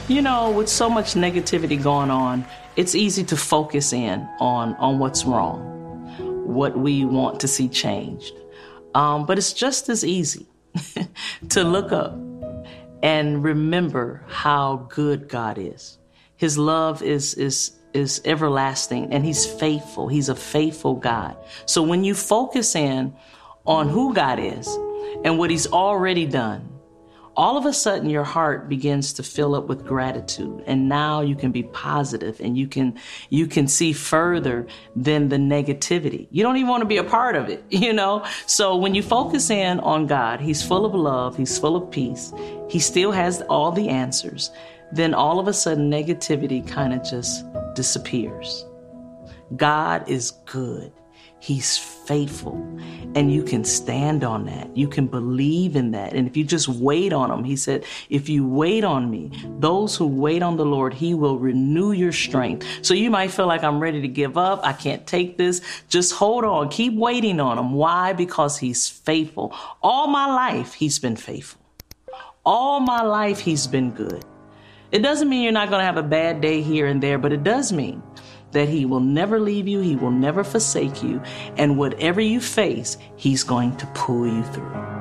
You know, with so much negativity going on, it's easy to focus in on what's wrong, what we want to see changed. But it's just as easy to look up and remember how good God is. His love is everlasting, and he's faithful. He's a faithful God. So when you focus in on who God is and what he's already done, all of a sudden your heart begins to fill up with gratitude. And now you can be positive, and you can see further than the negativity. You don't even want to be a part of it, you know? So when you focus in on God, he's full of love, he's full of peace, he still has all the answers, then all of a sudden negativity kind of just disappears. God is good. He's faithful, and you can stand on that. You can believe in that. And if you just wait on him, he said, if you wait on me, those who wait on the Lord, he will renew your strength. So you might feel like, I'm ready to give up. I can't take this. Just hold on. Keep waiting on him. Why? Because he's faithful. All my life, he's been faithful. All my life, he's been good. It doesn't mean you're not going to have a bad day here and there, but it does mean that he will never leave you, he will never forsake you, and whatever you face, he's going to pull you through.